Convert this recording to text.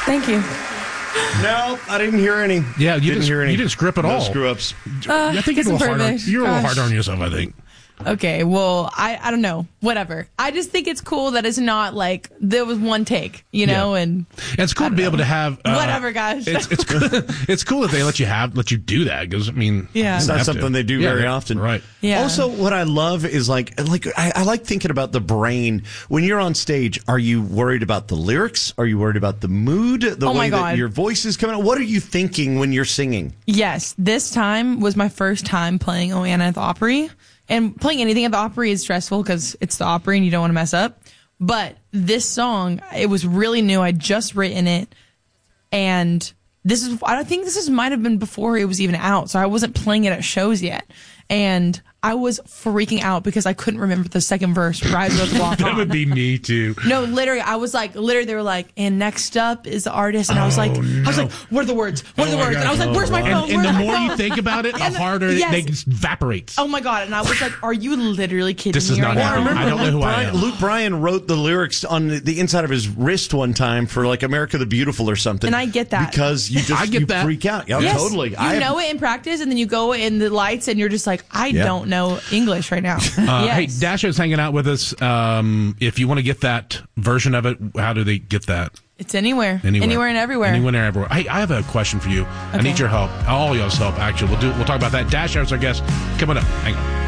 Thank you. No, I didn't hear any. Yeah, you didn't screw up at all. No screw ups. I think you're a little perfect. you're a little hard on yourself, I think. Okay, well, I don't know. Whatever. I just think it's cool that it's not like there was one take, and it's cool to be able to have whatever, guys. It's cool. It's cool that they let you do that because it's not something they do very often, right? Yeah. Also, what I love is I like thinking about the brain when you're on stage. Are you worried about the lyrics? Are you worried about the mood? The way that your voice is coming out? What are you thinking when you're singing? Yes, this time was my first time playing O Anna at the Opry. And playing anything at the Opry is stressful because it's the Opry and you don't want to mess up. But this song, it was really new. I'd just written it. And I think this might have been before it was even out. So I wasn't playing it at shows yet. And I was freaking out because I couldn't remember the second verse. Rise Rose Walk On. That would be me too. No, literally, I was like, they were like, and next up is the artist, and I was like, what are the words? What are the words? And I was like, where's my phone? And the more you think about it, the harder it evaporates. Oh my god! And I was like, are you literally kidding me? This is not happening. I don't know who I am. Luke Bryan wrote the lyrics on the inside of his wrist one time for like America the Beautiful or something. And I get that because you freak out. Yeah, yes. Totally. You know it in practice, and then you go in the lights, and you're just like, I don't know English right now. Hey, Dasha's hanging out with us. If you want to get that version of it, how do they get that? It's anywhere and everywhere. Anywhere and everywhere. Hey, I have a question for you. Okay. I need your help. All y'all's help, actually. We'll talk about that. Dasha is our guest. Coming up. Hang on.